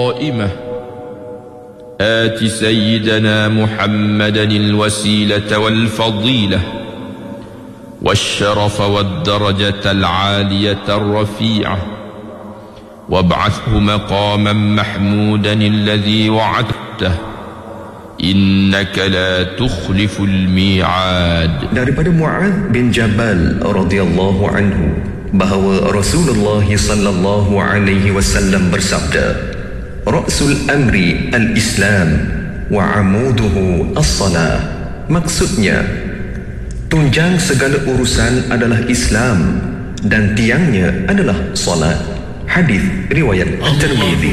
قائمة آت سيدنا محمدا الوسيلة والفضيلة والشرف والدرجة العالية الرفيعة وابعثه مقاما محمودا الذي وعدته innaka la tukhliful mi'ad. Daripada Mu'adz bin Jabal radhiyallahu anhu bahawa Rasulullah sallallahu alaihi wasallam bersabda, Ra'sul amri al-Islam wa 'amuduhu as-salah. Maksudnya, tunjang segala urusan adalah Islam dan tiangnya adalah salat. Hadis riwayat At-Tirmidzi.